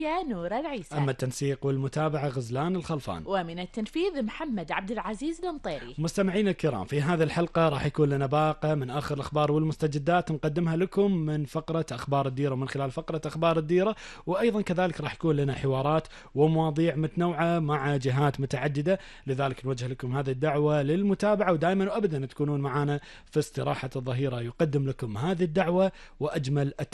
يا نور العيسى. أما التنسيق والمتابعة غزلان الخلفان. ومن التنفيذ محمد عبد العزيز المطيري. مستمعين الكرام، في هذه الحلقة راح يكون لنا باقة من آخر الأخبار والمستجدات نقدمها لكم من فقرة أخبار الديرة، ومن خلال فقرة أخبار الديرة وأيضا كذلك راح يكون لنا حوارات ومواضيع متنوعة مع جهات متعددة. لذلك نوجه لكم هذه الدعوة للمتابعة، ودائما وأبدا تكونون معنا في استراحة الظهيرة. يقدم لكم هذه الدعوة وأجمل